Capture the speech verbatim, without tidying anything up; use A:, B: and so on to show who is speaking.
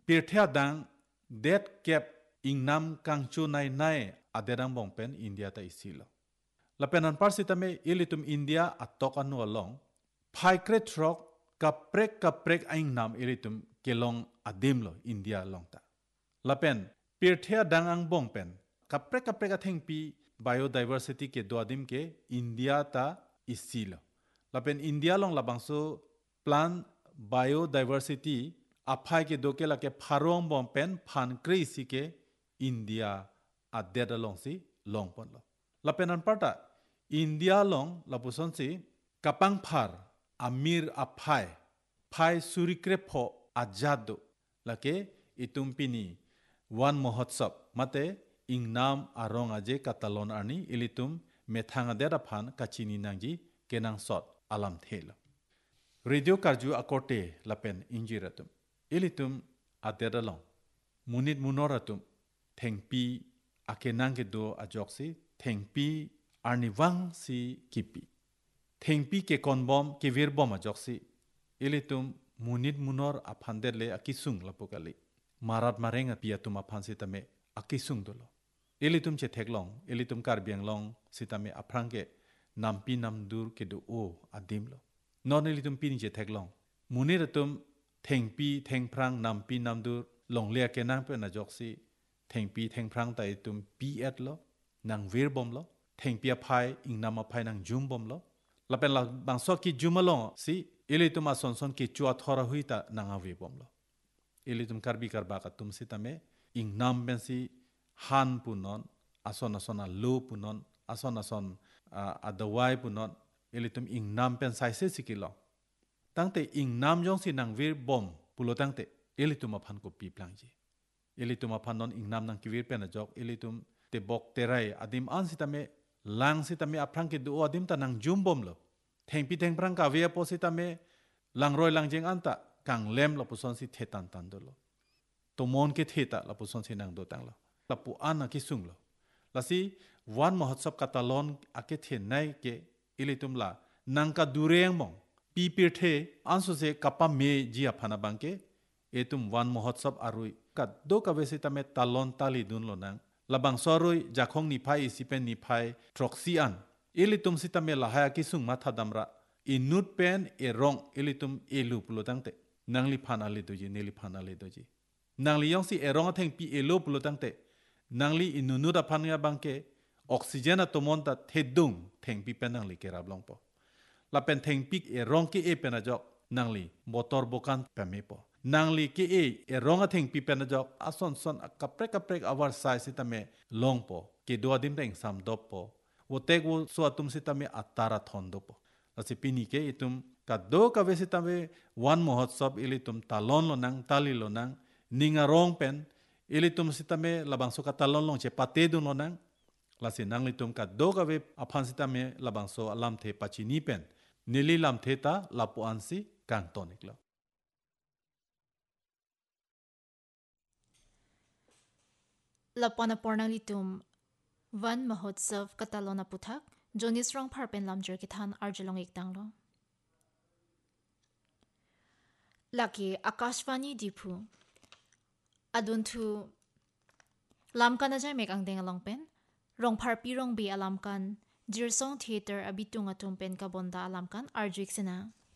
A: pirthia dang det kep ingnam kangchu nai nai aderang bongpen India ta isilo lapenan parsitame ilitum India atok anu along phai kre trok kaprek kaprek aingnam ilitum kelong adimlo India longta lapen pirthia dang ang bongpen kaprek kaprek athengpi biodiversity ke doadim ke India ta isilo lapen India long labangso plant biodiversity aphai ke dokela ke pharong bongpen phan krisi ke India adeda long si long pon lo lapenan parta India long lapuson si kapang phar amir aphai phai surikrepo ajado lake itumpini wan mohotsap mate ingnam arong aje katalon ani ilitum methanga dera phan kachini nangji kenang sot alam thela radio karju akote lapen injiratum ilitum adeda long munit munoratum thengpi akenang ke do ajoksi thengpi arniwang si kipi thengpi ke konbom ke virbom ajoksi ilitum munit munor aphanderle akisung lapokali marat marenga piatum aphan sitame akisung dolo ilitum che theklong ilitum karbiang long sitame aphrangke nampi namdur ke do o adimlo non ilitum pini che theklong muniratum thengpi thengprang nampi namdur longlea ke nang pe na joksi thengpi thengprang tai tum pi at lo nang virbom lo thengpi aphai ingnam aphai nang jumbom lo lapen la bangso ki jumalong si ilitum asonson ki chua thora huita nang avibom lo ilitum karbi karba ka tum sitame ingnam ben si han punon ason ason a lo punon ason ason adawai punon ilitum ingnam pen sai se sikilo tangte ingnam jong si nang virbom pulo tangte ilitum aphan ko pi plangji ilitum aphan non ingnam nang kivir pen ajok ilitum te bok terai adim an sitame lang sitame aphrang ke du adim ta nang jumbom lo thengpi thengprang ka via positame langroi langjeng anta kang lem lo puson si thetan tan dolo tomon ke theta lo puson si nang do tang lo lapu an ki sung lo lasi wan mohotsap katalon ake the nai ke ilitum la nang ka dureng mong pi pirthe ansu se kapa me ji aphana bangke etum wan mohotsap arui ka do ka vesitame talon tali dun lo nang labang soroi jakhong ni phai isipen ni phai troxian ilitum sitame lahaya kisung matha damra inut pen e rong ilitum elu pulotangte nangli phan ali doji neli phan ali doji nangli yong si e rong atheng pi elo pulotangte nangli inunu da phan ya bangke oxygen atomon ta thedung theng pi pen nangli kerab longpo la pen theng pi e rong ke e pen ajok nangli motor bokan pemepo nangli ke e e rong atheng pi pen ajok ason son kaprek kaprek awar sai sitame longpo ke doadim teng sam doppo wotek wo so atum sitame atara thondopo asi pini ke itum kado ka vesitame wan mohotsap ilitum talon lo nang tali lo nang ninga rong pen ilitum sitame labang so katalon long che patedun lo nang lasi nang litum kado ka ve aphan sitame labang so alam the pachini pen nili lam theta lapu ansi kang tonik lo
B: lapana pornang litum wan mahotsav katalona puthak jonis rong pharpen lamjer kithan arjulong iktang lo laki akashvani dipu adun thu lamkan ajai mek angdeng along pen rong phar pi rong bi alamkan jirsong theater abitung atum pen kabonda alamkan arjuik sena